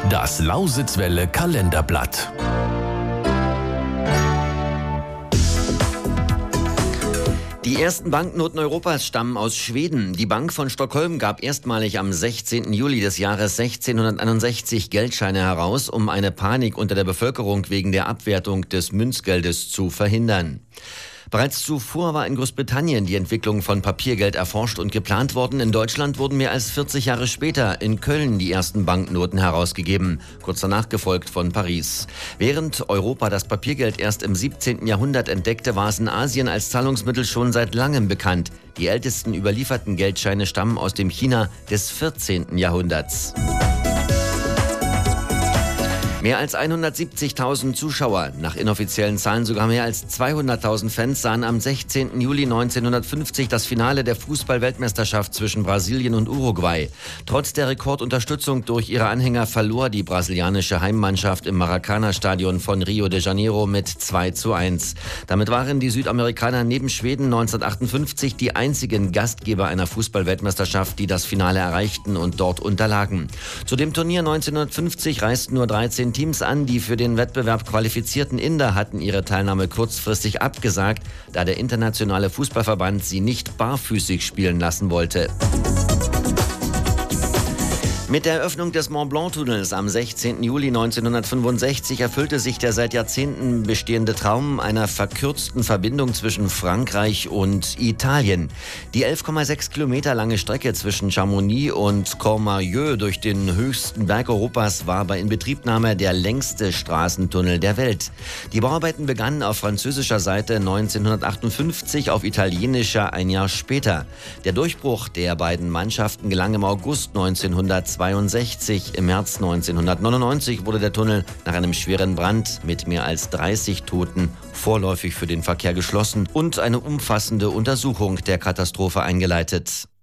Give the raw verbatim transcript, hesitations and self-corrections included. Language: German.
Das Lausitzwelle Kalenderblatt. Die ersten Banknoten Europas stammen aus Schweden. Die Bank von Stockholm gab erstmalig am sechzehnten Juli des Jahres sechzehnhunderteinundsechzig Geldscheine heraus, um eine Panik unter der Bevölkerung wegen der Abwertung des Münzgeldes zu verhindern. Bereits zuvor war in Großbritannien die Entwicklung von Papiergeld erforscht und geplant worden. In Deutschland wurden mehr als vierzig Jahre später in Köln die ersten Banknoten herausgegeben, kurz danach gefolgt von Paris. Während Europa das Papiergeld erst im siebzehnten Jahrhundert entdeckte, war es in Asien als Zahlungsmittel schon seit langem bekannt. Die ältesten überlieferten Geldscheine stammen aus dem China des vierzehnten Jahrhunderts. Mehr als hundertsiebzigtausend Zuschauer, nach inoffiziellen Zahlen sogar mehr als zweihunderttausend Fans, sahen am sechzehnten Juli neunzehnhundertfünfzig das Finale der Fußball-Weltmeisterschaft zwischen Brasilien und Uruguay. Trotz der Rekordunterstützung durch ihre Anhänger verlor die brasilianische Heimmannschaft im Maracanã-Stadion von Rio de Janeiro mit zwei zu eins. Damit waren die Südamerikaner neben Schweden neunzehnhundertachtundfünfzig die einzigen Gastgeber einer Fußball-Weltmeisterschaft, die das Finale erreichten und dort unterlagen. Zu dem Turnier neunzehnhundertfünfzig reisten nur dreizehn Teams an. Die für den Wettbewerb qualifizierten Inder hatten ihre Teilnahme kurzfristig abgesagt, da der internationale Fußballverband sie nicht barfüßig spielen lassen wollte. Mit der Eröffnung des Mont-Blanc-Tunnels am sechzehnten Juli neunzehnhundertfünfundsechzig erfüllte sich der seit Jahrzehnten bestehende Traum einer verkürzten Verbindung zwischen Frankreich und Italien. Die elf Komma sechs Kilometer lange Strecke zwischen Chamonix und Courmayeur durch den höchsten Berg Europas war bei Inbetriebnahme der längste Straßentunnel der Welt. Die Bauarbeiten begannen auf französischer Seite neunzehnhundertachtundfünfzig, auf italienischer ein Jahr später. Der Durchbruch der beiden Mannschaften gelang im August neunzehnhundertzweiundsechzig. Im März neunzehnhundertneunundneunzig wurde der Tunnel nach einem schweren Brand mit mehr als dreißig Toten vorläufig für den Verkehr geschlossen und eine umfassende Untersuchung der Katastrophe eingeleitet.